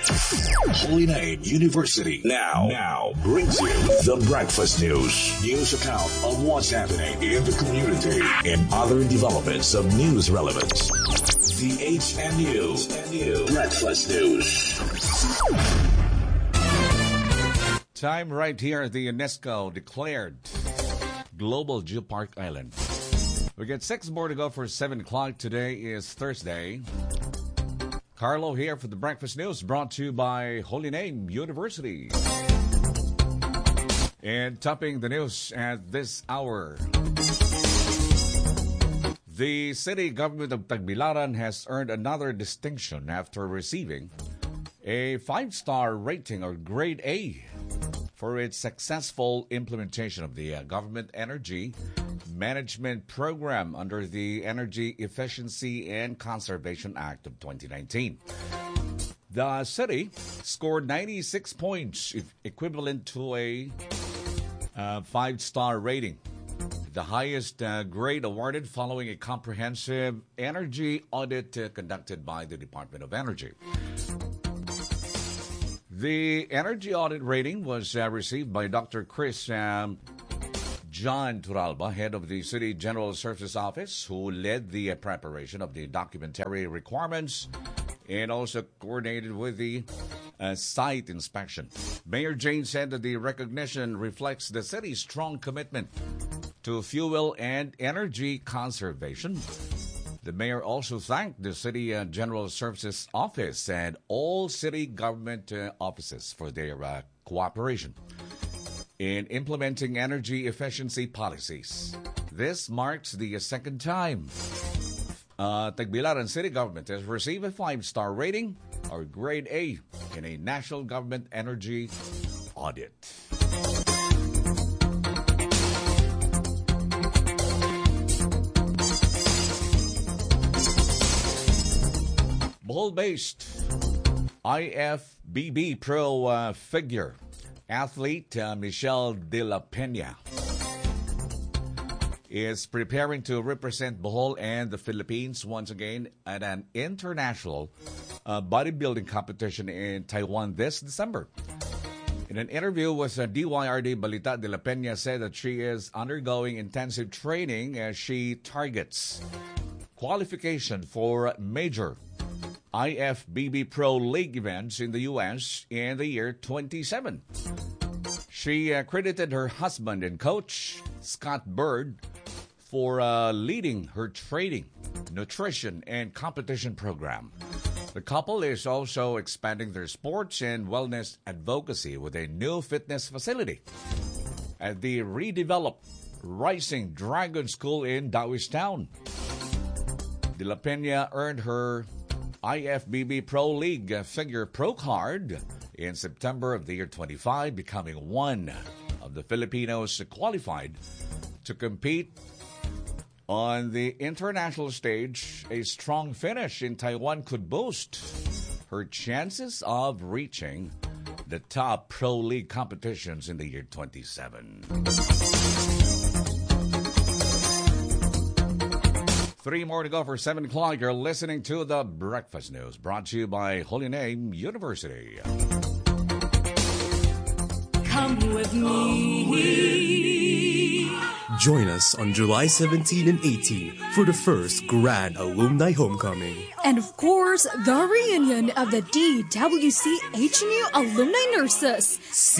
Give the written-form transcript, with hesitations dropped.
Holy Name University now brings you the breakfast news. News account of what's happening in the community and other developments of news relevance. The HNU Breakfast News. Time right here at the UNESCO declared Global Geopark Island. We get 6 more to go for 7 o'clock. Today is Thursday. Carlo here for the Breakfast News, brought to you by Holy Name University. And topping the news at this hour, the city government of Tagbilaran has earned another distinction after receiving a 5-star rating or grade A for its successful implementation of the government energy management program under the Energy Efficiency and Conservation Act of 2019. The city scored 96 points, equivalent to a 5-star rating, the highest grade awarded following a comprehensive energy audit conducted by the Department of Energy. The energy audit rating was received by Dr. Chris John Turalba, head of the City General Services Office, who led the preparation of the documentary requirements and also coordinated with the site inspection. Mayor Jane said that the recognition reflects the city's strong commitment to fuel and energy conservation. The mayor also thanked the City General Services Office and all city government offices for their cooperation in implementing energy efficiency policies. This marks the second time Tagbilaran City Government has received a 5-star rating or grade A in a national government energy audit. Bohol-based IFBB Pro figure athlete Michelle De La Peña is preparing to represent Bohol and the Philippines once again at an international bodybuilding competition in Taiwan this December. In an interview with DYRD Balita, De La Peña said that she is undergoing intensive training as she targets qualification for major IFBB Pro League events in the U.S. in the year 2027. She credited her husband and coach, Scott Bird, for leading her training, nutrition, and competition program. The couple is also expanding their sports and wellness advocacy with a new fitness facility at the redeveloped Rising Dragon School in Taoist Town. De La Peña earned her IFBB Pro League Figure Pro card in September of the year 25, becoming one of the Filipinos qualified to compete on the international stage. A strong finish in Taiwan could boost her chances of reaching the top Pro League competitions in the year 27. 3 more to go for 7 o'clock. You're listening to The Breakfast News, brought to you by Holy Name University. Come with me. Join us on July 17 and 18 for the first Grand Alumni Homecoming. And of course, the reunion of the DWC HNU Alumni Nurses.